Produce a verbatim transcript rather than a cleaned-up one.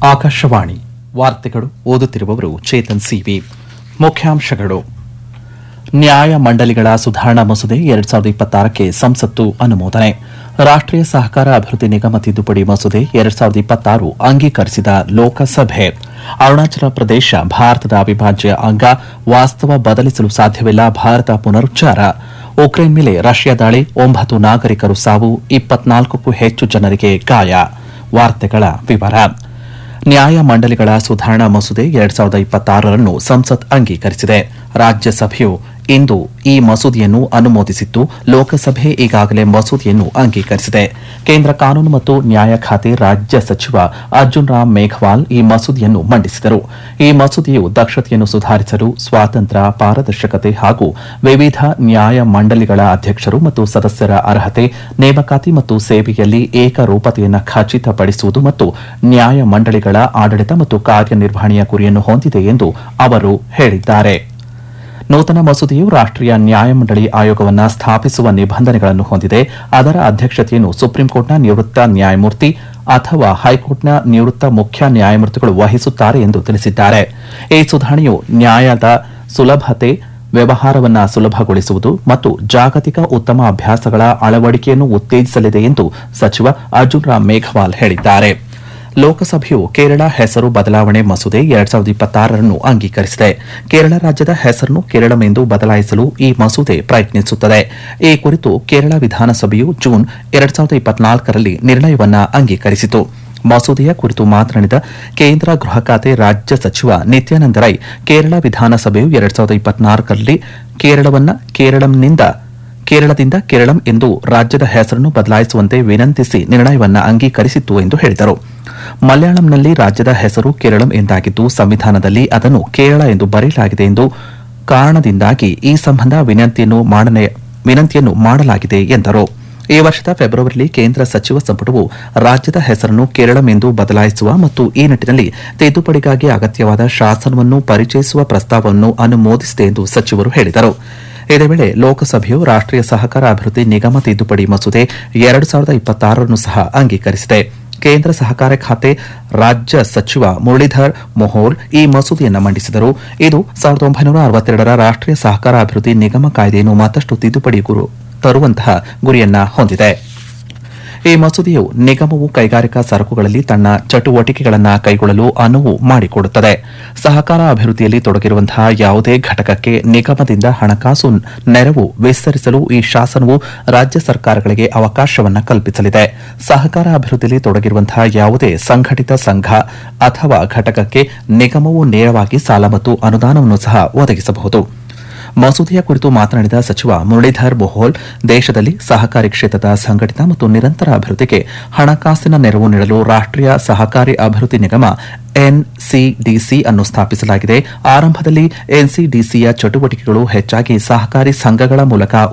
ಆಕಾಶವಾಣಿ ವಾರ್ತೆಗಳು ಓದುತ್ತಿರುವವರು ಚೇತನ್ ಸಿವಿ. ಮುಖ್ಯಾಂಶಗಳು: ನ್ಯಾಯ ಮಂಡಳಿಗಳ ಸುಧಾರಣಾ ಮಸೂದೆ ಎರಡ್ ಸಾವಿರದ ಇಪ್ಪತ್ತಾರಕ್ಕೆ ಸಂಸತ್ತು ಅನುಮೋದನೆ. ರಾಷ್ಟೀಯ ಸಹಕಾರ ಅಭಿವೃದ್ಧಿ ನಿಗಮ ತಿದ್ದುಪಡಿ ಮಸೂದೆ ಎರಡ್ ಸಾವಿರದ ಇಪ್ಪತ್ತಾರು ಅಂಗೀಕರಿಸಿದ ಲೋಕಸಭೆ. ಅರುಣಾಚಲ ಪ್ರದೇಶ ಭಾರತದ ಅವಿಭಾಜ್ಯ ಅಂಗ, ವಾಸ್ತವ ಬದಲಿಸಲು ಸಾಧ್ಯವಿಲ್ಲ, ಭಾರತ ಪುನರುಚ್ಚಾರ. ಉಕ್ರೇನ್ ಮೇಲೆ ರಷ್ಯಾ ದಾಳಿ, ಒಂಬತ್ತು ನಾಗರಿಕರು ಸಾವು, ಇಪ್ಪತ್ನಾಲ್ಕಕ್ಕೂ ಹೆಚ್ಚು ಜನರಿಗೆ ಗಾಯ. ವಾರ್ತೆಗಳ ವಿವರ. ನ್ಯಾಯ ಮಂಡಳಿಗಳ ಸುಧಾರಣಾ ಮಸೂದೆ ಎರಡ್ ಸಾವಿರದ ಇಪ್ಪತ್ತಾರರನ್ನು ಸಂಸತ್ ಅಂಗೀಕರಿಸಿದೆ. ರಾಜ್ಯಸಭೆಯು ಇಂದು ಈ ಮಸೂದೆಯನ್ನು ಅನುಮೋದಿಸಿದ್ದು, ಲೋಕಸಭೆ ಈಗಾಗಲೇ ಮಸೂದೆಯನ್ನು ಅಂಗೀಕರಿಸಿದೆ. ಕೇಂದ್ರ ಕಾನೂನು ಮತ್ತು ನ್ಯಾಯ ಖಾತೆ ರಾಜ್ಯ ಸಚಿವ ಅರ್ಜುನ್ ರಾಮ್ ಮೇಘವಾಲ್ ಈ ಮಸೂದೆಯನ್ನು ಮಂಡಿಸಿದರು. ಈ ಮಸೂದೆಯು ದಕ್ಷತೆಯನ್ನು ಸುಧಾರಿಸಲು, ಸ್ವಾತಂತ್ರ್ಯ, ಪಾರದರ್ಶಕತೆ ಹಾಗೂ ವಿವಿಧ ನ್ಯಾಯ ಮಂಡಳಿಗಳ ಅಧ್ಯಕ್ಷರು ಮತ್ತು ಸದಸ್ಯರ ಅರ್ಹತೆ, ನೇಮಕಾತಿ ಮತ್ತು ಸೇವೆಯಲ್ಲಿ ಏಕರೂಪತೆಯನ್ನು ಖಚಿತಪಡಿಸುವುದು ಮತ್ತು ನ್ಯಾಯ ಮಂಡಳಿಗಳ ಆಡಳಿತ ಮತ್ತು ಕಾರ್ಯನಿರ್ವಹಣೆಯ ಗುರಿಯನ್ನು ಹೊಂದಿದೆ ಎಂದು ಅವರು ಹೇಳಿದ್ದಾರೆ. ನೂತನ ಮಸೂದೆಯು ರಾಷ್ಟೀಯ ನ್ಯಾಯಮಂಡಳಿ ಆಯೋಗವನ್ನು ಸ್ಥಾಪಿಸುವ ನಿಬಂಧನೆಗಳನ್ನು ಹೊಂದಿದೆ. ಅದರ ಅಧ್ಯಕ್ಷತೆಯನ್ನು ಸುಪ್ರೀಂಕೋರ್ಟ್ನ ನಿವೃತ್ತ ನ್ಯಾಯಮೂರ್ತಿ ಅಥವಾ ಹೈಕೋರ್ಟ್ನ ನಿವೃತ್ತ ಮುಖ್ಯ ನ್ಯಾಯಮೂರ್ತಿಗಳು ವಹಿಸುತ್ತಾರೆ ಎಂದು ತಿಳಿಸಿದ್ದಾರೆ. ಈ ಸುಧಾರಣೆಯು ನ್ಯಾಯದ ಸುಲಭತೆ, ವ್ಯವಹಾರವನ್ನು ಸುಲಭಗೊಳಿಸುವುದು ಮತ್ತು ಜಾಗತಿಕ ಉತ್ತಮ ಅಭ್ಯಾಸಗಳ ಅಳವಡಿಕೆಯನ್ನು ಉತ್ತೇಜಿಸಲಿದೆ ಎಂದು ಸಚಿವ ಅರ್ಜುನ್ ರಾಮ್ ಮೇಘವಾಲ್ ಹೇಳಿದ್ದಾರೆ. ಲೋಕಸಭೆಯು ಕೇರಳ ಹೆಸರು ಬದಲಾವಣೆ ಮಸೂದೆ ಎರಡ್ ಸಾವಿರದ ಇಪ್ಪತ್ತಾರರನ್ನು ಅಂಗೀಕರಿಸಿದೆ. ಕೇರಳ ರಾಜ್ಯದ ಹೆಸರನ್ನು ಕೇರಳಂ ಎಂದು ಬದಲಾಯಿಸಲು ಈ ಮಸೂದೆ ಪ್ರಯತ್ನಿಸುತ್ತದೆ. ಈ ಕುರಿತು ಕೇರಳ ವಿಧಾನಸಭೆಯು ಜೂನ್ ಎರಡ್ ಸಾವಿರದ ಇಪ್ಪತ್ನಾಲ್ಕರಲ್ಲಿ ನಿರ್ಣಯವನ್ನು ಅಂಗೀಕರಿಸಿತು. ಮಸೂದೆಯ ಕುರಿತು ಮಾತನಾಡಿದ ಕೇಂದ್ರ ಗೃಹ ಖಾತೆ ರಾಜ್ಯ ಸಚಿವ ನಿತ್ಯಾನಂದ ರೈ, ಕೇರಳ ವಿಧಾನಸಭೆಯು ಎರಡ್ ಸಾವಿರದ ಇಪ್ಪತ್ನಾಲ್ಕರಲ್ಲಿ ಕೇರಳವನ್ನ ಕೇರಳಂನಿಂದ ಕೇರಳದಿಂದ ಕೇರಳಂ ಎಂದು ರಾಜ್ಯದ ಹೆಸರನ್ನು ಬದಲಾಯಿಸುವಂತೆ ವಿನಂತಿಸಿ ನಿರ್ಣಯವನ್ನು ಅಂಗೀಕರಿಸಿತ್ತು ಎಂದು ಹೇಳಿದರು. ಮಲಯಾಳಂನಲ್ಲಿ ರಾಜ್ಯದ ಹೆಸರು ಕೇರಳಂ ಎಂದಾಗಿದ್ದು, ಸಂವಿಧಾನದಲ್ಲಿ ಅದನ್ನು ಕೇರಳ ಎಂದು ಬರೆಯಲಾಗಿದೆ ಎಂದು ಕಾರಣದಿಂದಾಗಿ ಈ ಸಂಬಂಧ ವಿನಂತಿಯನ್ನು ಮಾಡಲಾಗಿದೆ ಎಂದರು. ಈ ವರ್ಷದ ಫೆಬ್ರವರಿಯಲ್ಲಿ ಕೇಂದ್ರ ಸಚಿವ ಸಂಪುಟವು ರಾಜ್ಯದ ಹೆಸರನ್ನು ಕೇರಳಂ ಎಂದು ಬದಲಾಯಿಸುವ ಮತ್ತು ಈ ನಿಟ್ಟಿನಲ್ಲಿ ತಿದ್ದುಪಡಿಗಾಗಿ ಅಗತ್ಯವಾದ ಶಾಸನವನ್ನು ಪರಿಚಯಿಸುವ ಪ್ರಸ್ತಾವವನ್ನು ಅನುಮೋದಿಸಿದೆ ಎಂದು ಸಚಿವರು ಹೇಳಿದರು. ಇದೇ ವೇಳೆ ಲೋಕಸಭೆಯು ರಾಷ್ಟೀಯ ಸಹಕಾರ ಅಭಿವೃದ್ಧಿ ನಿಗಮ ತಿದ್ದುಪಡಿ ಮಸೂದೆ ಎರಡು ಸಾವಿರದ ಇಪ್ಪತ್ತಾರರನ್ನು ಸಹ ಅಂಗೀಕರಿಸಿದೆ. ಕೇಂದ್ರ ಸಹಕಾರ ಖಾತೆ ರಾಜ್ಯ ಸಚಿವ ಮುರಳೀಧರ್ ಮೋಹೋಲ್ ಈ ಮಸೂದೆಯನ್ನು ಮಂಡಿಸಿದರು. ಇದು ಸಾವಿರದ ಒಂಬೈನೂರ ಅರವತ್ತೆರಡರ ರಾಷ್ಟೀಯ ಸಹಕಾರ ಅಭಿವೃದ್ಧಿ ನಿಗಮ ಕಾಯ್ದೆಯನ್ನು ಮತ್ತಷ್ಟು ತಿದ್ದುಪಡಿ ತರುವಂತಹ ಗುರಿಯನ್ನ ಹೊಂದಿದೆ. ಈ ಮಸೂದೆಯು ನಿಗಮವು ಕೈಗಾರಿಕಾ ಸರಕುಗಳಲ್ಲಿ ತನ್ನ ಚಟುವಟಿಕೆಗಳನ್ನು ಕೈಗೊಳ್ಳಲು ಅನುವು ಮಾಡಿಕೊಡುತ್ತದೆ. ಸಹಕಾರ ಅಭಿವೃದ್ಧಿಯಲ್ಲಿ ತೊಡಗಿರುವಂತಹ ಯಾವುದೇ ಘಟಕಕ್ಕೆ ನಿಗಮದಿಂದ ಹಣಕಾಸು ನೆರವು ವಿಸ್ತರಿಸಲು ಈ ಶಾಸನವು ರಾಜ್ಯ ಸರ್ಕಾರಗಳಿಗೆ ಅವಕಾಶವನ್ನು ಕಲ್ಪಿಸಲಿದೆ. ಸಹಕಾರ ಅಭಿವೃದ್ಧಿಯಲ್ಲಿ ತೊಡಗಿರುವಂತಹ ಯಾವುದೇ ಸಂಘಟಿತ ಸಂಘ ಅಥವಾ ಘಟಕಕ್ಕೆ ನಿಗಮವು ನೇರವಾಗಿ ಸಾಲ ಮತ್ತು ಅನುದಾನವನ್ನು ಸಹ ಒದಗಿಸಬಹುದು. ಮಸೂದೆಯ ಕುರಿತು ಮಾತನಾಡಿದ ಸಚಿವ ಮುರಳೀಧರ್ ಮೋಹೋಲ್, ದೇಶದಲ್ಲಿ ಸಹಕಾರಿ ಕ್ಷೇತ್ರದ ಸಂಘಟಿತ ಮತ್ತು ನಿರಂತರ ಅಭಿವೃದ್ಧಿಗೆ ಹಣಕಾಸಿನ ನೆರವು ನೀಡಲು ರಾಷ್ಟೀಯ ಸಹಕಾರಿ ಅಭಿವೃದ್ಧಿ ನಿಗಮ ಎನ್ಸಿಡಿಸಿ ಅನ್ನು ಸ್ಥಾಪಿಸಲಾಗಿದೆ. ಆರಂಭದಲ್ಲಿ ಎನ್ಸಿಡಿಸಿಯ ಚಟುವಟಿಕೆಗಳು ಹೆಚ್ಚಾಗಿ ಸಹಕಾರಿ ಸಂಘಗಳ ಮೂಲಕ